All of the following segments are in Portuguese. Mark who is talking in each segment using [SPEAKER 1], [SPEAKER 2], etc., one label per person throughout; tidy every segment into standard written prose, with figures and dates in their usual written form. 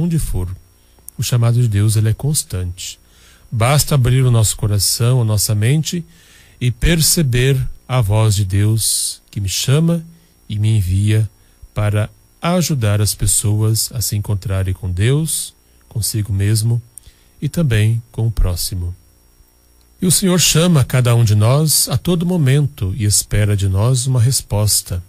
[SPEAKER 1] onde for. O chamado de Deus, ele é constante. Basta abrir o nosso coração, a nossa mente e perceber a voz de Deus que me chama e me envia para ajudar as pessoas a se encontrarem com Deus, consigo mesmo e também com o próximo. E o Senhor chama cada um de nós a todo momento e espera de nós uma resposta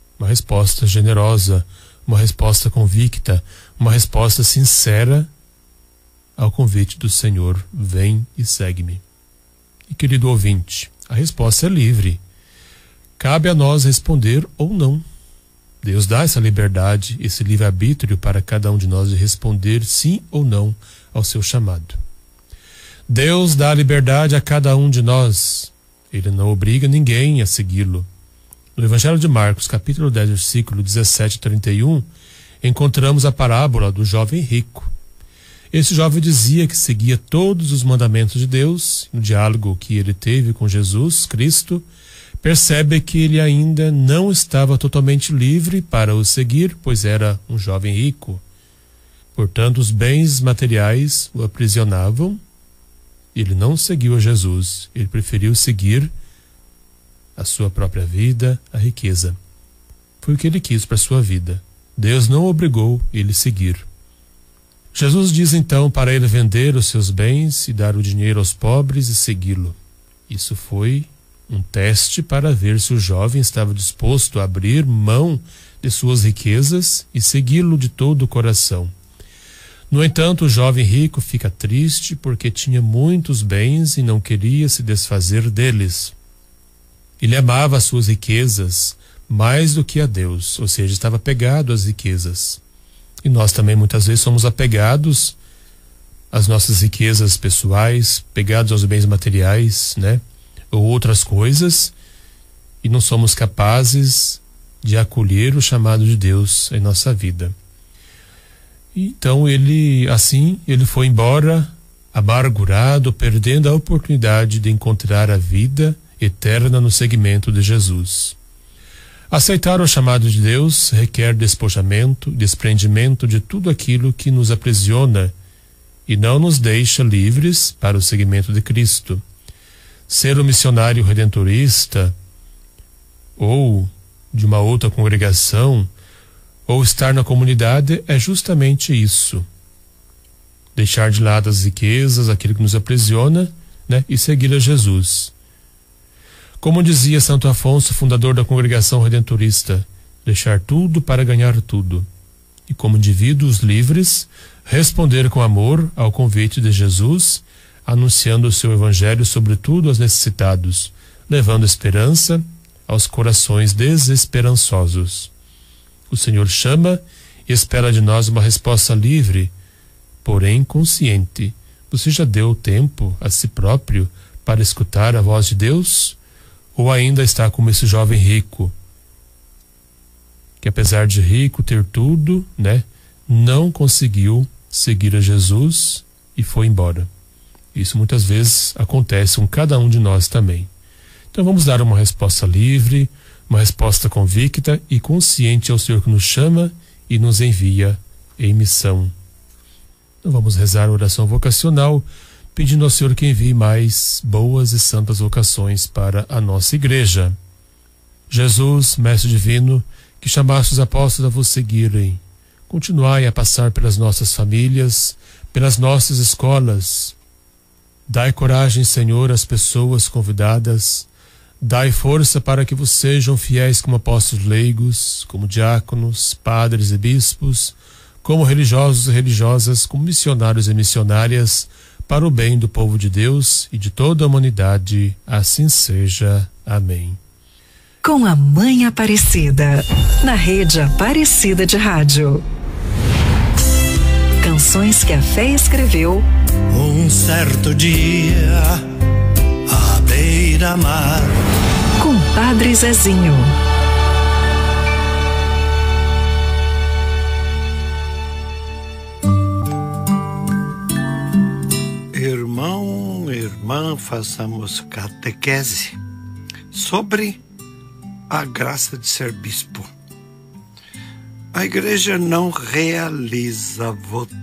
[SPEAKER 1] generosa, uma resposta convicta, uma resposta sincera ao convite do Senhor: vem e segue-me. E querido ouvinte, a resposta é livre. Cabe a nós responder ou não. Deus dá essa liberdade, esse livre-arbítrio para cada um de nós de responder sim ou não ao seu chamado. Deus dá liberdade a cada um de nós. Ele não obriga ninguém a segui-lo. No Evangelho de Marcos, capítulo 10, versículo 17 e 31, encontramos a parábola do jovem rico. Esse jovem dizia que seguia todos os mandamentos de Deus. No diálogo que ele teve com Jesus Cristo, percebe que ele ainda não estava totalmente livre para o seguir, pois era um jovem rico. Portanto, os bens materiais o aprisionavam. Ele não seguiu a Jesus, ele preferiu seguir a sua própria vida, a riqueza. Foi o que ele quis para a sua vida. Deus não obrigou ele a seguir. Jesus diz então para ele vender os seus bens e dar o dinheiro aos pobres e segui-lo. Isso foi um teste para ver se o jovem estava disposto a abrir mão de suas riquezas e segui-lo de todo o coração. No entanto, o jovem rico fica triste porque tinha muitos bens e não queria se desfazer deles. Ele amava as suas riquezas mais do que a Deus, ou seja, estava apegado às riquezas. E nós também muitas vezes somos apegados às nossas riquezas pessoais, pegados aos bens materiais, né? Ou outras coisas, e não somos capazes de acolher o chamado de Deus em nossa vida. Então ele foi embora amargurado, perdendo a oportunidade de encontrar a vida eterna no seguimento de Jesus. Aceitar o chamado de Deus requer despojamento, desprendimento de tudo aquilo que nos aprisiona e não nos deixa livres para o seguimento de Cristo. Ser um missionário redentorista ou de uma outra congregação ou estar na comunidade é justamente isso. Deixar de lado as riquezas, aquilo que nos aprisiona, né, e seguir a Jesus. Como dizia Santo Afonso, fundador da congregação redentorista, deixar tudo para ganhar tudo. E como indivíduos livres, responder com amor ao convite de Jesus, anunciando o seu evangelho sobretudo aos necessitados, levando esperança aos corações desesperançosos. O Senhor chama e espera de nós uma resposta livre, porém consciente. Você já deu tempo a si próprio para escutar a voz de Deus? Ou ainda está como esse jovem rico, que apesar de rico ter tudo, né, não conseguiu seguir a Jesus e foi embora? Isso muitas vezes acontece com cada um de nós também. Então vamos dar uma resposta livre, uma resposta convicta e consciente ao Senhor que nos chama e nos envia em missão. Então vamos rezar a oração vocacional, pedindo ao Senhor que envie mais boas e santas vocações para a nossa igreja. Jesus, Mestre Divino, que chamaste os apóstolos a vos seguirem, continuai a passar pelas nossas famílias, pelas nossas escolas. Dai coragem, Senhor, às pessoas convidadas. Dai força para que vos sejam fiéis como apóstolos leigos, como diáconos, padres e bispos, como religiosos e religiosas, como missionários e missionárias, para o bem do povo de Deus e de toda a humanidade. Assim seja. Amém.
[SPEAKER 2] Com a Mãe Aparecida, na Rede Aparecida de Rádio. Canções que a fé escreveu.
[SPEAKER 3] Um certo dia, à beira-mar,
[SPEAKER 2] com Padre Zezinho.
[SPEAKER 3] Irmão, irmã, façamos catequese sobre a graça de ser bispo. A igreja não realiza